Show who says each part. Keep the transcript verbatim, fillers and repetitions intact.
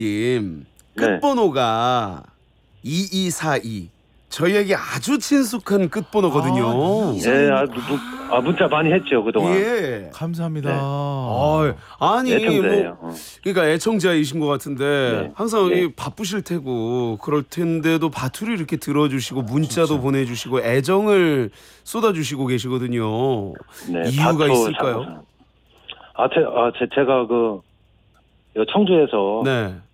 Speaker 1: 님
Speaker 2: 네.
Speaker 1: 끝번호가 이이사이. 저희에게 아주 친숙한 끝번호거든요.
Speaker 3: 아,
Speaker 2: 예, 아, 무, 아, 문자 많이 했죠, 그동안.
Speaker 1: 예.
Speaker 3: 감사합니다.
Speaker 2: 네.
Speaker 1: 아, 아니
Speaker 2: 애청자예요.
Speaker 1: 뭐
Speaker 2: 어.
Speaker 1: 그러니까 애청자이신 것 같은데
Speaker 2: 네.
Speaker 1: 항상
Speaker 2: 네.
Speaker 1: 이 바쁘실 테고 그럴 텐데도 바투를 이렇게 들어주시고 문자도
Speaker 3: 진짜.
Speaker 1: 보내주시고 애정을 쏟아주시고 계시거든요.
Speaker 2: 네,
Speaker 1: 이유가
Speaker 2: 다투
Speaker 1: 있을까요?
Speaker 2: 잡아서. 아, 제, 아, 제, 제가 그, 요 청주에서
Speaker 1: 네.